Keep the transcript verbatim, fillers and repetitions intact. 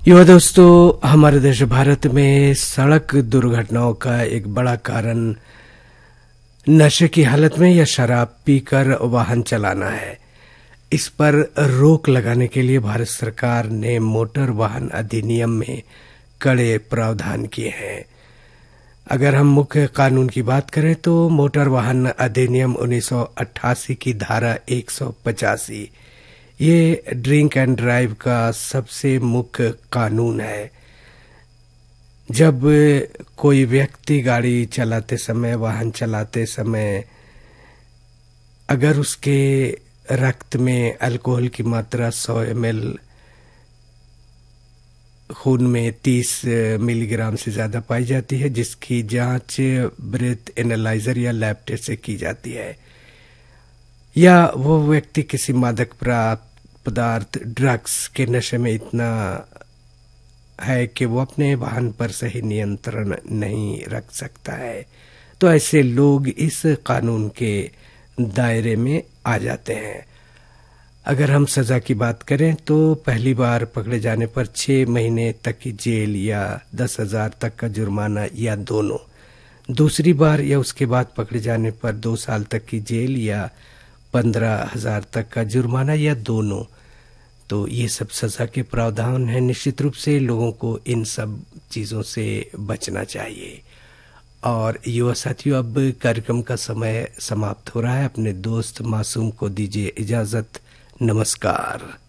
युवा दोस्तों, हमारे देश भारत में सड़क दुर्घटनाओं का एक बड़ा कारण नशे की हालत में या शराब पीकर वाहन चलाना है। इस पर रोक लगाने के लिए भारत सरकार ने मोटर वाहन अधिनियम में कड़े प्रावधान किए हैं। अगर हम मुख्य कानून की बात करें तो मोटर वाहन अधिनियम उन्नीस सौ अट्ठासी की धारा एक सौ पचासी ये ड्रिंक एंड ड्राइव का सबसे मुख्य कानून है। जब कोई व्यक्ति गाड़ी चलाते समय, वाहन चलाते समय अगर उसके रक्त में अल्कोहल की मात्रा सौ एम एल, खून में तीस मिलीग्राम से ज्यादा पाई जाती है, जिसकी जांच ब्रेथ एनालाइजर या लैब टेस्ट से की जाती है, या वो व्यक्ति किसी मादक पदार्थ ड्रग्स के नशे में इतना है कि वो अपने वाहन पर सही नियंत्रण नहीं रख सकता है, तो ऐसे लोग इस कानून के दायरे में आ जाते हैं। अगर हम सजा की बात करें तो पहली बार पकड़े जाने पर छह महीने तक की जेल या दस हजार तक का जुर्माना या दोनों, दूसरी बार या उसके बाद पकड़े जाने पर दो साल तक की जेल या पंद्रह हजार तक का जुर्माना या दोनों। तो ये सब सजा के प्रावधान हैं। निश्चित रूप से लोगों को इन सब चीजों से बचना चाहिए। और युवा साथियों, अब कार्यक्रम का समय समाप्त हो रहा है। अपने दोस्त मासूम को दीजिए इजाजत। नमस्कार।